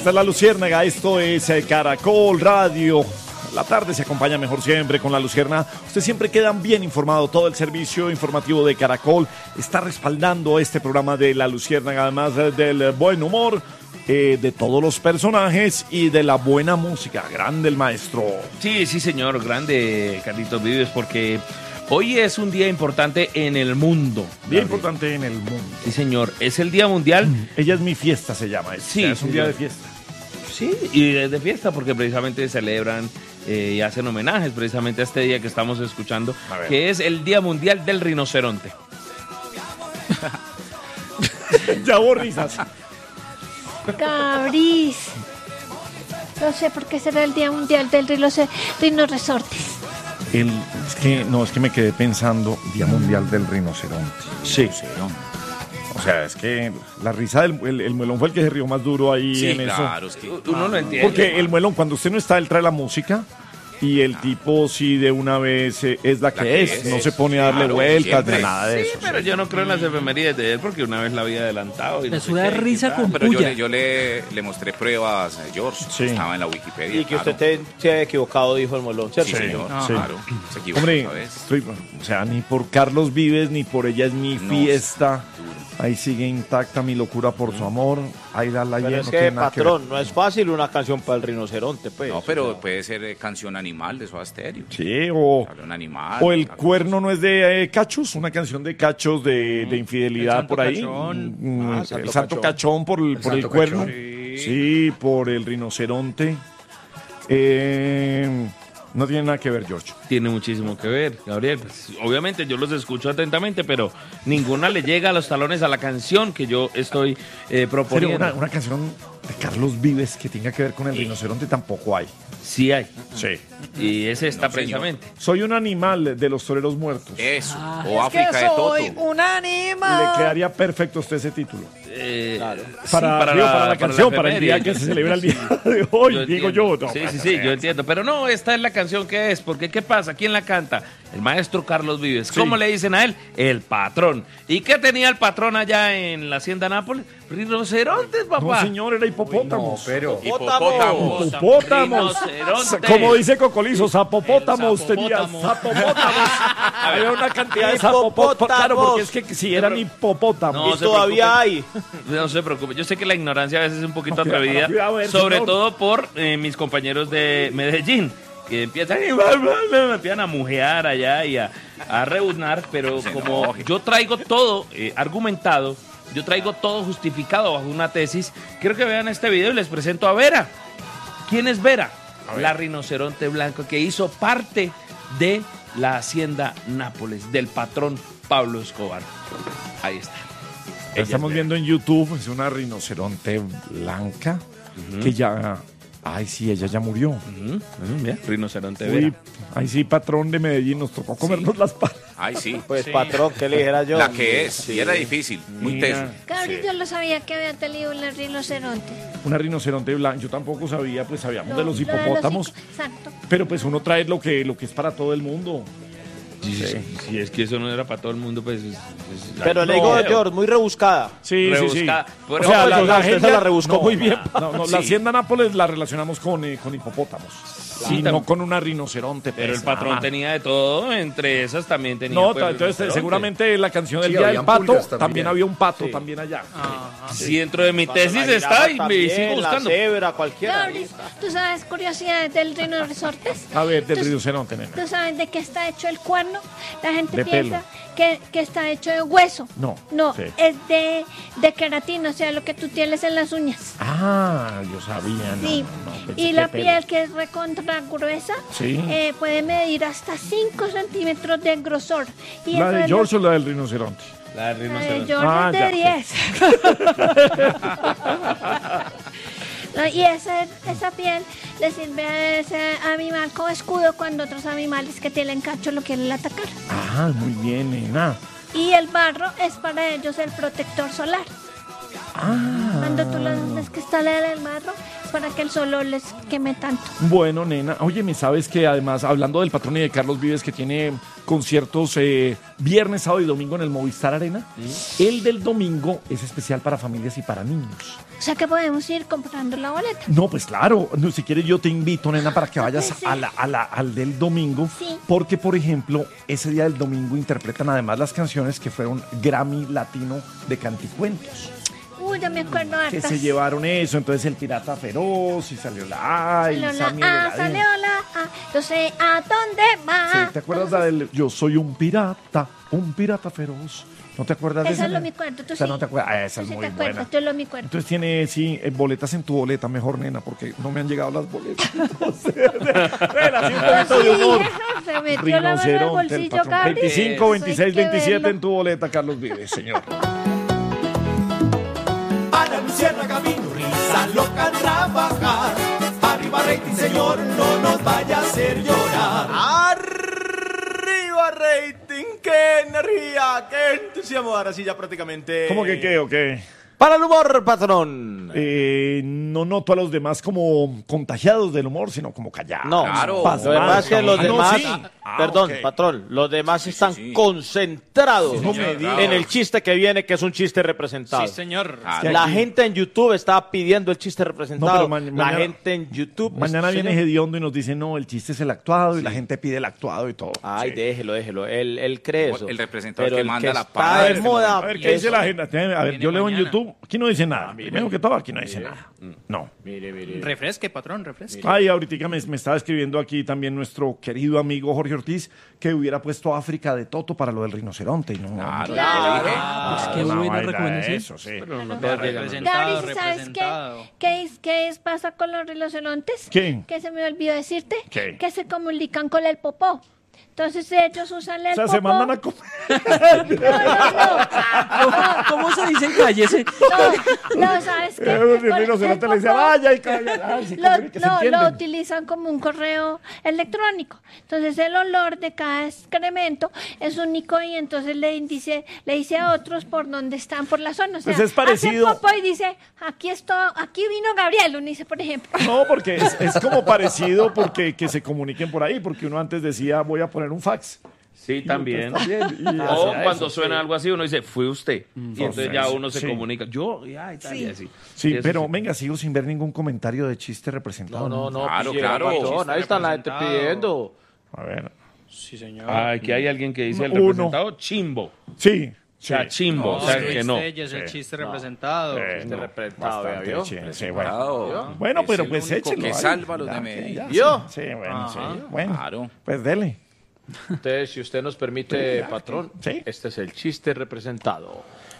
Esta es La Luciérnaga, esto es Caracol Radio. La tarde se acompaña mejor siempre con La Luciérnaga. Usted siempre queda bien informado. Todo el servicio informativo de Caracol está respaldando este programa de La Luciérnaga, además del buen humor, de todos los personajes y de la buena música. Grande el maestro. Sí, señor, grande Carlitos Vives, porque hoy es un día importante en el mundo. Día importante en el mundo. Sí, señor, es el Día Mundial. Ella es mi fiesta, se llama. Sí, es un día de fiesta. Sí, y es de fiesta porque precisamente celebran y hacen homenajes precisamente a este día que estamos escuchando, que es el Día Mundial del Rinoceronte. Ya hubo risas. Cabris. No sé por qué será el Día Mundial del Rinoceronte. Es que me quedé pensando, Día Mundial del Rinoceronte. Sí. O sea, es que la risa del muelón fue el que se rió más duro ahí en claro, eso. es que Uno no entiende. Porque el muelón, cuando usted no está, él trae la música y el tipo sí de una vez es la que es. No se pone a darle vueltas ni nada de Sí, eso. pero yo no creo en las efemérides de él porque una vez la había adelantado. Y Me no sé suda qué, risa con pero puya. yo le mostré pruebas a George, Sí. estaba en la Wikipedia. Y que claro. usted se ha equivocado, dijo el molón, ¿cierto? Sí, señor, Sí. claro. Se equivocó Hombre, esa vez. o sea, ni por Carlos Vives ni por Ella es mi No, fiesta. duro. Ahí sigue intacta mi locura por su amor. Ahí la Pero lleno, es no que, tiene nada que ver. patrón, no es fácil una canción para el rinoceronte, pues. No, pero puede ser canción animal de Soda Stereo. Sí, o Un animal. O el algo. cuerno no es de Cachos, una canción de Cachos de infidelidad Santo por ahí. Cachón. El Santo Cachón por el Santo cuerno. Cachón. Sí, por el rinoceronte. No tiene nada que ver, George. Tiene muchísimo que ver, Gabriel. Pues, obviamente yo los escucho atentamente, pero ninguna le llega a los talones a la canción que yo estoy Pero proponiendo. una canción de Carlos Vives que tenga que ver con el rinoceronte tampoco hay. Sí hay. Sí. Y es esta No, señor. precisamente. Soy un animal de los toreros muertos. Eso. Ah. O África de Toto. un animal. Le quedaría perfecto a usted ese título. Claro. Para la canción, para el día efeméride. que se celebra el día de hoy, digo yo. entiendo. No, Sí, yo entiendo. Pero no, esta es la canción que es. Porque ¿qué pasa? ¿Quién la canta? El maestro Carlos Vives. Sí. ¿Cómo le dicen a él? El patrón. ¿Y qué tenía el patrón allá en la hacienda Nápoles? Rinocerontes, No, papá. señor, era hipopótamos. Pero Hipopótamos. Hipopótamos. Rinoceronte. Como dice Cocolizo, zapopótamos El tenía. zapopótamo. Zapopótamos. Había una cantidad de zapopótamos. Claro, porque es que si eran hipopótamos. No Y se todavía preocupe. hay. No se preocupe. Yo sé que la ignorancia a veces es un poquito Cuidado, atrevida, cuidado, a ver, sobre señor. todo por mis compañeros de Medellín, que empiezan, me empiezan a mujear allá y a rebuznar, pero Se como enoje. yo traigo todo argumentado, yo traigo todo justificado bajo una tesis, quiero que vean este video y les presento a Vera. ¿Quién es Vera? La rinoceronte blanco que hizo parte de la hacienda Nápoles, del patrón Pablo Escobar. Ahí está. La estamos viendo en YouTube, es una rinoceronte blanca que ya. Ay, sí, ella ya murió. Mira, rinoceronte Uy, Vera. ay, sí, patrón de Medellín, nos tocó comernos las palas. Ay, sí. Pues, patrón, ¿qué le dijera yo? La que es. Sí. Y era difícil. Muy Mira. teso. Cabris, yo no sabía que había tenido un rinoceronte. Una rinoceronte blanca, yo tampoco sabía, pues sabíamos No, de los lo de los hipopótamos, Exacto. pero pues uno trae lo que es para todo el mundo. Si es que eso no era para todo el mundo, pues... Pero le digo, George, muy rebuscada. Sí, Rebuscada. sí, sí. Pero O sea, pues, la usted gente se la rebuscó. no, muy bien. No, Sí. La hacienda Nápoles la relacionamos con hipopótamos. Sí, no con una rinoceronte. Pero pues, el patrón nada. tenía de todo, entre esas también tenía... No, pues, entonces rinoceronte. seguramente la canción del Sí, Día del habían Pato, pulgas también también. había un pato también allá. Sí, dentro de mi tesis La está y me también, sigo buscando. La cebra, cualquiera. Cabris, ¿tú sabes curiosidades del rinoceronte? A ver, del ¿Tú- rinoceronte, nena. ¿Tú sabes de qué está hecho el cuerno? La gente De piensa que está hecho de hueso. No, No, sí. es de queratina, o sea, lo que tú tienes en las uñas. Ah, yo sabía. No, Sí. no, pensé Y que la pelo. piel, que es recontra gruesa, Sí. puede medir hasta 5 centímetros de grosor. Y ¿La eso de es lo- George o la del rinoceronte? La la de rinoceronte. George Ah, es de ya, 10. No, y esa piel le sirve a ese animal como escudo cuando otros animales que tienen cacho lo quieren atacar. Ah, muy bien, nena. Y el barro es para ellos el protector solar. Ah. Cuando tú les que sale del barro para que el sol no les queme tanto. Bueno, nena, oye, ¿me sabes que además, hablando del patrón y de Carlos Vives, que tiene conciertos viernes, sábado y domingo en el Movistar Arena? El del domingo es especial para familias y para niños. O sea que podemos ir comprando la boleta. No, pues claro, no, si quieres yo te invito, nena, para que vayas sí. al del domingo, Sí. porque, por ejemplo, ese día del domingo interpretan además las canciones que fueron Grammy Latino de Canticuentos, Uy, ya me acuerdo que hartas. se llevaron eso, entonces el Pirata Feroz, y salió la A, y Salió la Sammy A, Veladín. salió la A, yo sé a dónde va. Sí, ¿te acuerdas la del Yo soy un pirata feroz? ¿No te acuerdas de Esa esa? lo me acuerdo, tú O sea, sí. ¿no te acuerdas? Ah, esa Tú es sí muy te acuerdas, buena. yo lo me acuerdo. Entonces tiene, sí, boletas en tu boleta, mejor, nena, porque no me han llegado las boletas. Entonces, ven, así un poquito de humor. Se metió la mano en el Rinoceronte, el bolsillo, patrón. Gabriel. 25, 26, Hay que 27 verlo. en tu boleta, Carlos Vives, señor. Ana Luciérnaga vino, risa loca trabajar. Arriba rating, señor, no nos vaya a hacer llorar. Arriba rating, qué energía, qué entusiasmo. Ahora sí ya prácticamente. ¿Cómo que qué o qué? Para el humor, patrón. No noto a los demás como contagiados del humor, sino como callados. No, Claro. lo demás es que los Ah, no, demás, sí. perdón, Ok. patrón, los demás Sí, están sí. concentrados No me digas. en el chiste que viene, que es un chiste representado. Sí, señor. Claro. La gente en YouTube está pidiendo el chiste representado. No, pero la mañana- gente en YouTube. Mañana viene señor. Hediondo y nos dice, no, el chiste es el actuado, y la gente pide el actuado y todo. Ay, Sí. déjelo. Él cree eso. El representador Pero que el manda la está parada de en este moda. A ver, ¿qué dice la gente? A ver, Viene yo leo mañana. en YouTube. Aquí no dice nada. Primero que todo, aquí no dice nada. No. Mire. Refresque, patrón, refresque. Ay, ahorita me estaba escribiendo aquí también nuestro querido amigo Jorge Ortiz que hubiera puesto África de Toto para lo del rinoceronte. Y no, Claro. Claro. Qué buena vaina recomendación. Eso, sí. Representado, Gabriel, ¿sabes representado. qué pasa con los rinocerontes? ¿Qué? Que se me olvidó decirte. ¿Qué? Que se comunican con el popó. Entonces ellos usan el O sea, popó. se mandan a comer. No. ¿Cómo se dice en calle ese? No, ¿sabes qué? El rinoceronte le dice, vaya y calla. Ay, sí, que se Lo entienden. utilizan como un correo electrónico. Entonces el olor de cada excremento es único y entonces le dice a otros por dónde están por la zona. O sea, Pues es parecido. hace popó y dice, aquí vino Gabriel, uno dice, por ejemplo. No, porque es como parecido porque que se comuniquen por ahí, porque uno antes decía, voy a poner un fax. Sí, también. Y O hacía cuando eso, suena sí. algo así, uno dice, fue usted. Y entonces ya uno se Sí. comunica. Yo, ya, y tal, y así. Sí, Eso pero sí. venga, sigo sin ver ningún comentario de chiste representado. No. Claro, pille, claro. patrón, ahí está la gente Representado. pidiendo. A ver. Sí, señor. Ah, aquí hay alguien que dice el Uno. representado chimbo. Sí. O sea, chimbo. No, o sea, sí. que no. Este ya es el chiste representado. Este representado, Bastante, ¿vio? sí, bueno. Claro. Bueno, Es pero el pues único échelo. que ahí. salva a los Ya, de que Medellín. ya, ¿Vio? Sí, bueno, Ajá. sí. Bueno, Claro. pues dele. Entonces, si usted nos permite, patrón, Sí. este es el chiste representado.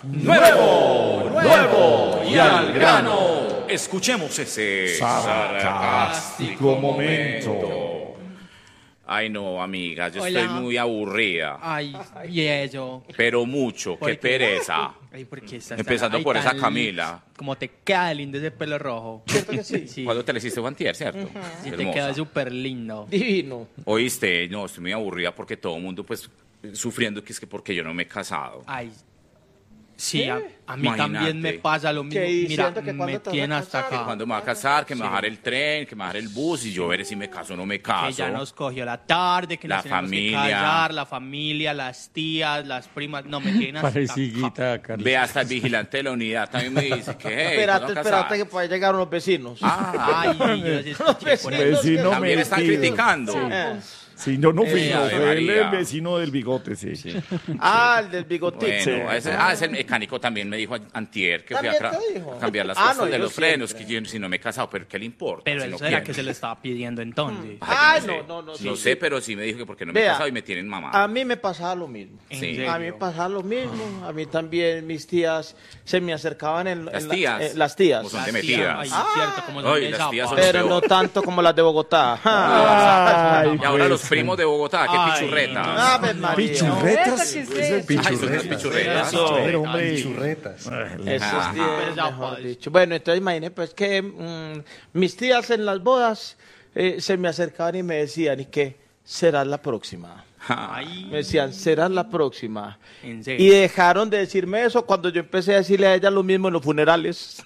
Nuevo y al grano. Escuchemos ese Sarcástico momento. Ay, no, amiga, yo Hola. estoy muy aburrida. Ay, y eso. Pero mucho, ¿Por qué qué? pereza. Ay, ¿por qué estás Empezando tan- por ay, esa tan Camila. Como te queda lindo ese pelo rojo. ¿Cierto que sí? Sí, Cuando te le hiciste guantier, ¿cierto? sí te Hermosa. queda súper lindo. Divino. Oíste, no, estoy muy aburrida porque todo el mundo, pues, sufriendo que es que porque yo no me he casado. Ay, sí, a mí Imagínate. también me pasa lo mismo. ¿Qué Mira, diciendo que cuándo me te vas a tiene hasta casar? acá. Cuando me va a casar, que me va a bajar el tren, que me va a bajar el bus y yo veré si me caso o no me caso. Que ya nos cogió la tarde, que La nos tenemos familia. que casar, la familia, las tías, las primas. No, me tienen hasta acá. Ve hasta el vigilante de la unidad, también me dice que hey, Espérate, ¿te vas a casar? que pueda llegar unos vecinos. Ah, Ay, yo sí escuché por ahí. Vecino también están metido. criticando. Sí, yo no fui, no, Ave fue el María. vecino del bigote, sí. El del bigotito. Bueno, ese mecánico también me dijo antier que fui a, ¿También te dijo? a cambiar las Ah, cosas no, de yo los frenos, siempre. que yo si no me he casado, pero ¿qué le importa? Pero si eso no era quiere? que se le estaba pidiendo entonces. Ay, yo sé. no, sí, No sí. sé, pero sí me dijo que porque no me he Vea, casado y me tienen mamá. A mí me pasaba lo mismo. ¿En Sí. serio? A mí me pasaba lo mismo. A mí también mis tías se me acercaban en Las en tías. las tías. Como son Las de tías, metidas. ay, cierto, como son Ay, de las tías zapas. son Pero no peor. tanto como las de Bogotá. Ay, Y ahora pues, los primos de Bogotá, qué Ay, pichurretas. Ave María. ¿Pichurretas? Ay, son unas pichurretas. Pero, hombre. Esos Ajá. días, Pero mejor dicho. Bueno, entonces imagínate pues que mis tías en las bodas se me acercaban y me decían, ¿y qué? serás la próxima. Ay, Me decían, serás la próxima. en Y serio. dejaron de decirme eso cuando yo empecé a decirle a ella lo mismo en los funerales.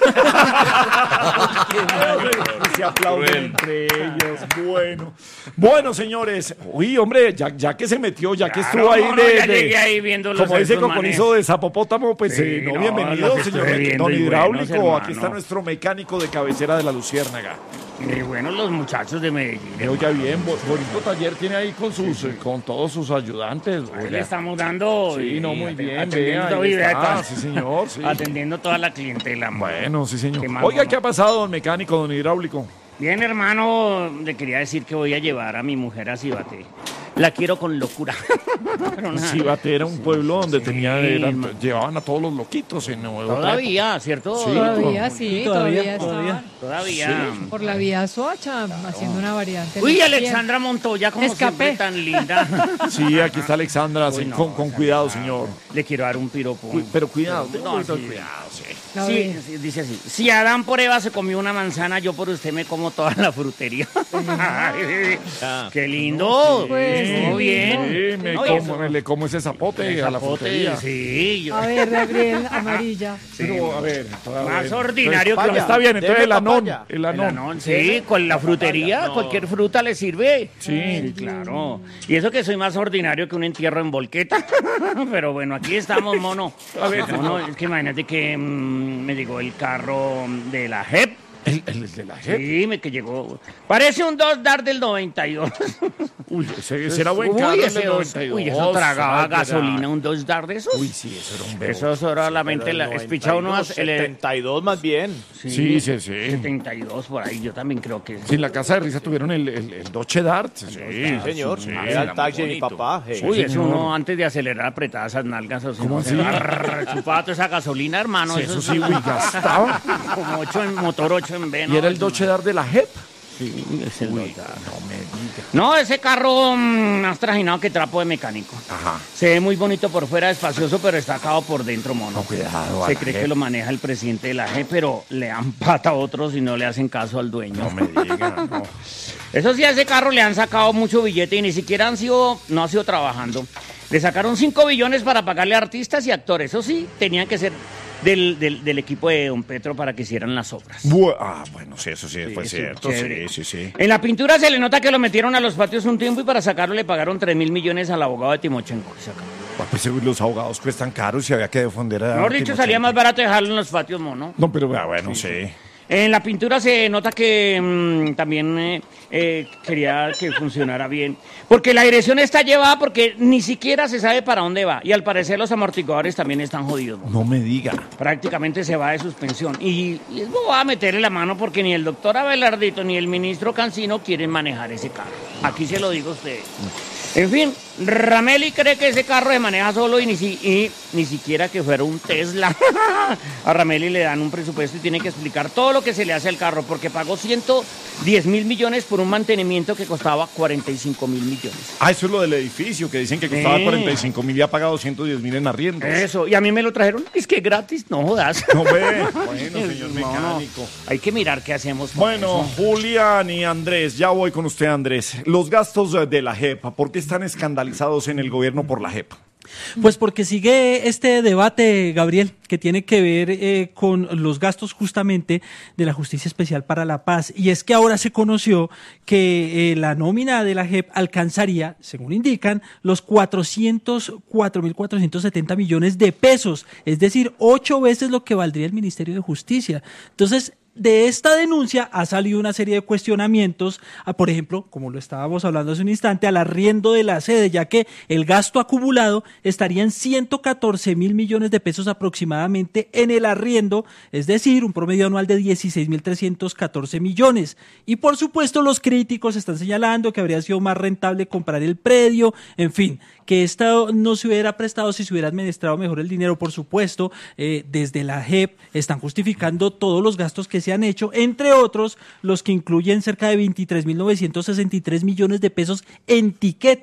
Se aplauden entre ellos. Bueno, señores. Uy, hombre, ya que se metió, ya que estuvo ahí ya llegué ahí viendo los como dice estos Coconizo manes. de Zapopótamo, pues Sí, no, no, bienvenido, lo que señor estoy viendo don y Hidráulico. buenos, Aquí está hermano. nuestro mecánico de cabecera de la Luciérnaga. Y bueno, los muchachos de Medellín. Oiga bien, bonito taller tiene ahí con todos sus ayudantes. Ahí oiga. le estamos dando. Sí, y no, muy bien, atendiendo vea, todo, ahí y vea está, todo. sí, señor, sí. Atendiendo toda la clientela. Bueno, sí, señor. Qué más, Oiga, mono. ¿qué ha pasado, don mecánico, don Hidráulico? Bien, hermano, le quería decir que voy a llevar a mi mujer a Cibate. La quiero con locura. Pero nada. Cibate era un pueblo donde Sí, llevaban a todos los loquitos en Nueva Todavía, ¿cierto? Sí, Todavía sí, todavía está. Todavía. Por la vía Soacha, haciendo una variante. Uy, Muy Alexandra Montoya, como Escapé. siempre, tan linda. Sí, aquí está Alexandra, Uy, sí, no, con cuidado, señor. Le quiero dar un piropo. Pero cuidado, tenga un No, poquito de sí. cuidado, sí. La Sí, ve. sí, dice así. Si Adán por Eva se comió una manzana, yo por usted me como toda la frutería. ¡Qué lindo! Pues, Estuvo sí, bien. Sí, le como ese zapote a la Zapote, frutería. sí, yo- A ver, Gabriel, amarilla. Pero, a ver, Más ordinario que Está bien, entonces Deme el anón. papaya. El el anón. anón, sí, con la frutería, cualquier fruta le sirve. Sí. Claro. Y eso que soy más ordinario que un entierro en volqueta. Pero bueno, aquí estamos, mono. A ver, Mono, es que imagínate que me llegó el carro de la JEP. El de la JEP. Sí, que llegó. Parece un 2DAR del 92. Uy, ese era buen carro, Uy, el del 92. uy, eso tragaba Era- gasolina, un 2DAR de esos. Uy, sí, eso era un bebo. Eso solamente la espichaba uno más. 72 más bien. Sí. 72 por ahí, yo también creo que. Sí, en la casa de risa tuvieron el Dodge Dart. Sí, Señor, sí. era el taxi de mi bonito. papá. Uy, eso uno antes de acelerar apretaba esas nalgas. O sea, ¿Cómo así? Chupaba toda esa gasolina, hermano. Sí, eso sí, uy, gastaba. Como 8 en motor, 8 en B. Y era el Dodge Dart de la JEP. Sí, es el Uy, Dodge Dart. no me diga. No, ese carro más trajinado que trapo de mecánico. Ajá. Se ve muy bonito por fuera, espacioso, pero está acabado por dentro, mono. No, cuidado. Se a la cree JEP. que lo maneja el presidente de la G, pero le dan pata a otros y no le hacen caso al dueño. No me diga, no. Eso sí, a ese carro le han sacado mucho billete y ni siquiera no ha sido trabajando. Le sacaron 5 billones para pagarle a artistas y actores. Eso sí, tenían que ser del equipo de Don Petro para que hicieran las obras. Bueno, sí, eso sí, fue eso, cierto. chévere. Sí. En la pintura se le nota que lo metieron a los patios un tiempo y para sacarlo le pagaron 3.000 millones al abogado de Timochenko. Se acabó. Pues los abogados cuestan caros y había que defender a... Mejor dicho, salía más barato dejarlo en los patios, mono. No, pero bueno, sí. En la pintura se nota que también quería que funcionara bien. Porque la dirección está llevada porque ni siquiera se sabe para dónde va. Y al parecer los amortiguadores también están jodidos. ¿No? No me diga. Prácticamente se va de suspensión. Y es boba meterle la mano porque ni el doctor Abelardito ni el ministro Cancino quieren manejar ese carro. Aquí se lo digo a ustedes. En fin, Rameli cree que ese carro se maneja solo y ni siquiera que fuera un Tesla. A Rameli le dan un presupuesto y tiene que explicar todo lo que se le hace al carro porque pagó 110.000 millones por un mantenimiento que costaba 45.000 millones. Eso es lo del edificio, que dicen que costaba 45.000 y ha pagado 110.000 en arriendos. Eso, y a mí me lo trajeron, es que gratis, no jodas. No ve. Bueno, señor No, mecánico. hay que mirar qué hacemos con Bueno, eso. Julián y Andrés, ya voy con usted, Andrés. Los gastos de la JEP, ¿por qué están escandalizados en el gobierno por la JEP? Pues porque sigue este debate, Gabriel, que tiene que ver con los gastos justamente de la Justicia Especial para la Paz. Y es que ahora se conoció que la nómina de la JEP alcanzaría, según indican, los 404.470 millones de pesos, es decir, 8 veces lo que valdría el Ministerio de Justicia. Entonces, de esta denuncia ha salido una serie de cuestionamientos, por ejemplo, como lo estábamos hablando hace un instante, al arriendo de la sede, ya que el gasto acumulado estaría en 114.000 millones de pesos aproximadamente en el arriendo, es decir, un promedio anual de 16.314 millones. Y por supuesto los críticos están señalando que habría sido más rentable comprar el predio, en fin, que esto no se hubiera prestado si se hubiera administrado mejor el dinero. Por supuesto, desde la JEP están justificando todos los gastos que se han hecho, entre otros los que incluyen cerca de 23.963 millones de pesos en tiquetes.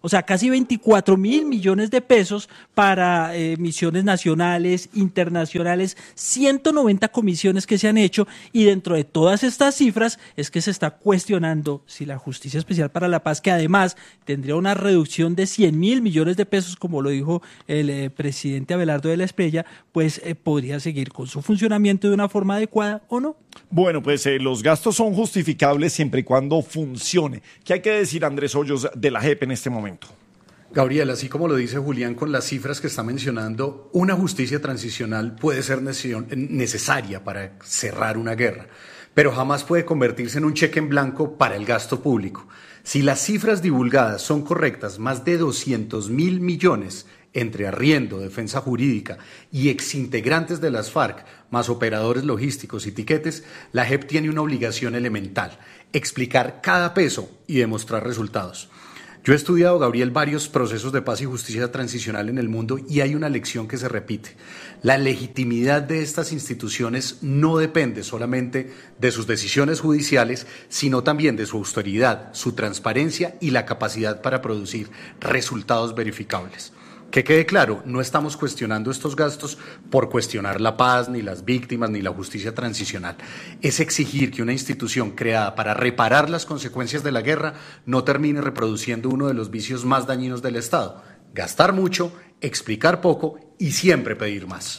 o sea, casi 24.000 millones de pesos para misiones nacionales, internacionales, 190 comisiones que se han hecho, y dentro de todas estas cifras es que se está cuestionando si la Justicia Especial para la Paz, que además tendría una reducción de 100.000 millones de pesos, como lo dijo el presidente Abelardo de la Espriella, pues podría seguir con su funcionamiento de una forma adecuada o no. Bueno, pues los gastos son justificables siempre y cuando funcione. ¿Qué hay que decir, Andrés Hoyos, de la JEP en este momento? Gabriel, así como lo dice Julián con las cifras que está mencionando, una justicia transicional puede ser necesaria para cerrar una guerra, pero jamás puede convertirse en un cheque en blanco para el gasto público. Si las cifras divulgadas son correctas, más de 200.000 millones entre arriendo, defensa jurídica y exintegrantes de las FARC, más operadores logísticos y tiquetes, la JEP tiene una obligación elemental: explicar cada peso y demostrar resultados. Yo he estudiado, Gabriel, varios procesos de paz y justicia transicional en el mundo, y hay una lección que se repite. La legitimidad de estas instituciones no depende solamente de sus decisiones judiciales, sino también de su austeridad, su transparencia y la capacidad para producir resultados verificables. Que quede claro, no estamos cuestionando estos gastos por cuestionar la paz, ni las víctimas, ni la justicia transicional. Es exigir que una institución creada para reparar las consecuencias de la guerra no termine reproduciendo uno de los vicios más dañinos del Estado: gastar mucho, explicar poco y siempre pedir más.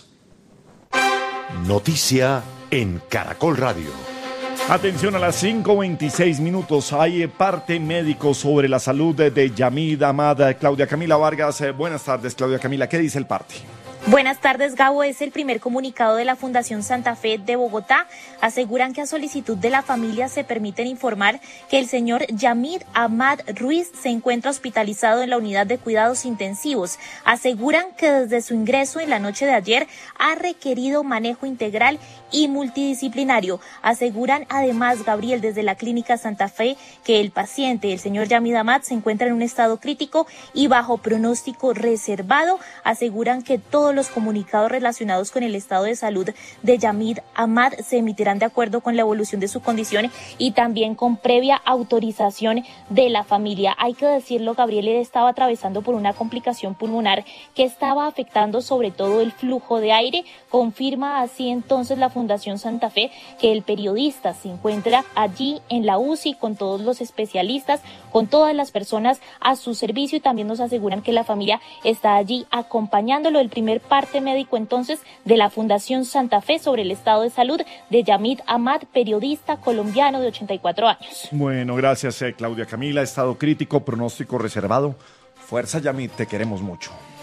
Noticia en Caracol Radio. Atención, a las 5:26 minutos. Hay parte médico sobre la salud de Yamid Ahmad. Claudia Camila Vargas. Buenas tardes, Claudia Camila. ¿Qué dice el parte? Buenas tardes, Gabo. Es el primer comunicado de la Fundación Santa Fe de Bogotá. Aseguran que a solicitud de la familia se permiten informar que el señor Yamid Ahmad Ruiz se encuentra hospitalizado en la unidad de cuidados intensivos. Aseguran que desde su ingreso en la noche de ayer ha requerido manejo integral y multidisciplinario. Aseguran además, Gabriel, desde la Clínica Santa Fe, que el paciente, el señor Yamid Ahmad, se encuentra en un estado crítico y bajo pronóstico reservado. Aseguran que todos los comunicados relacionados con el estado de salud de Yamid Ahmad se emitirán de acuerdo con la evolución de su condición y también con previa autorización de la familia. Hay que decirlo, Gabriel, él estaba atravesando por una complicación pulmonar que estaba afectando sobre todo el flujo de aire. Confirma así entonces la Fundación Santa Fe que el periodista se encuentra allí en la UCI con todos los especialistas, con todas las personas a su servicio, y también nos aseguran que la familia está allí acompañándolo. El primer parte médico entonces de la Fundación Santa Fe sobre el estado de salud de Yamid Ahmad, periodista colombiano de 84 años. Bueno, gracias, Claudia Camila. Estado crítico, pronóstico reservado. Fuerza, Yamid, te queremos mucho.